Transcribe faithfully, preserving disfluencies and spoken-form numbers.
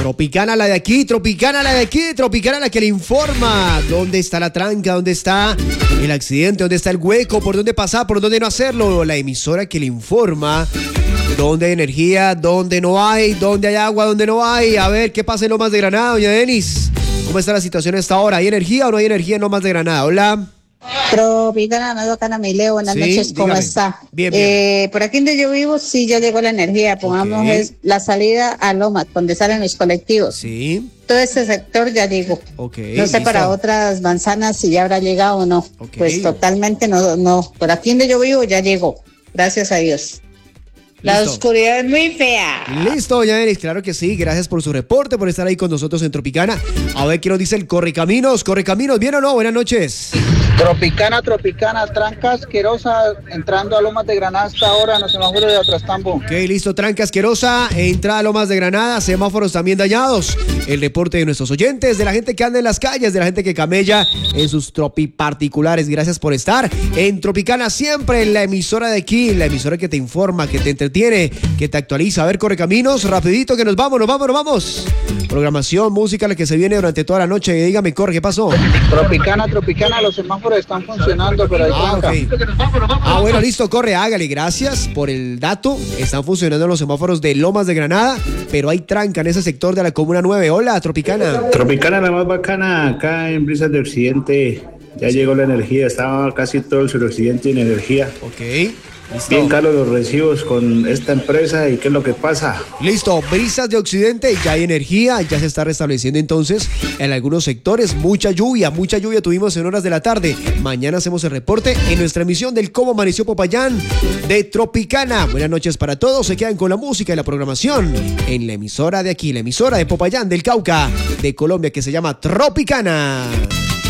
Tropicana la de aquí, Tropicana la de aquí, Tropicana la que le informa dónde está la tranca, dónde está el accidente, dónde está el hueco, por dónde pasar, por dónde no hacerlo. La emisora que le informa dónde hay energía, dónde no hay, dónde hay agua, dónde no hay. A ver, ¿qué pasa en Lomas de Granada, doña Denis? ¿Cómo está la situación a esta hora? ¿Hay energía o no hay energía en Lomas de Granada? Hola. Tropicana, Nado Canamileo, buenas Sí, noches, ¿cómo dígame. está? Bien, bien. Eh, por aquí donde yo vivo, sí, ya llegó la energía. Pongamos Ok. es la salida a Lomas, donde salen los colectivos. Sí, Todo ese sector ya llegó. ok. No sé listo. para otras manzanas si ya habrá llegado o no. Ok. Pues totalmente no, no. Por aquí donde yo vivo ya llegó. Gracias a Dios. La Listo. oscuridad es muy fea. Listo, doña Denis, claro que sí. Gracias por su reporte, por estar ahí con nosotros en Tropicana. A ver qué nos dice el Correcaminos. Correcaminos, ¿bien o no? Buenas noches. Tropicana, Tropicana, tranca asquerosa, entrando a Lomas de Granada hasta ahora en los semáforos de Atrastambo. Ok, listo, tranca asquerosa, entrada a Lomas de Granada, semáforos también dañados. El reporte de nuestros oyentes, de la gente que anda en las calles, de la gente que camella en sus tropi particulares. Gracias por estar en Tropicana siempre, en la emisora de aquí, la emisora que te informa, que te entretiene, que te actualiza. A ver, Correcaminos, rapidito que nos vamos, nos vamos, nos vamos. Programación, música, la que se viene durante toda la noche. Dígame, Corre, ¿qué pasó? Tropicana, Tropicana, los semáforos están funcionando, pero hay Ah, tranca. ok. Ah, bueno, listo, corre, hágale, gracias por el dato. Están funcionando los semáforos de Lomas de Granada, pero hay tranca en ese sector de la Comuna nueve. Hola, Tropicana. Tropicana, la más bacana, acá en Brisas de Occidente. Ya llegó la energía, estaba casi todo el suroccidente en energía. Ok, listo. Bien caros los recibos con esta empresa y qué es lo que pasa. Listo, Brisas de Occidente, ya hay energía, ya se está restableciendo entonces en algunos sectores. Mucha lluvia, mucha lluvia tuvimos en horas de la tarde. Mañana hacemos el reporte en nuestra emisión del Cómo Amaneció Popayán de Tropicana. Buenas noches para todos, se quedan con la música y la programación en la emisora de aquí, la emisora de Popayán del Cauca, de Colombia, que se llama Tropicana.